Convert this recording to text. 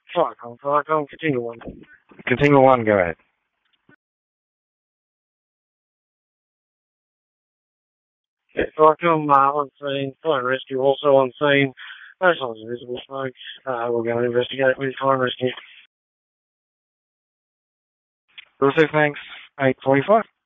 Fire com, continue on. Continue on, go ahead. Fire com, on scene, fire and rescue also on scene. No signs of visible smoke. We'll go and investigate with fire and rescue. Also, thanks. 8:45.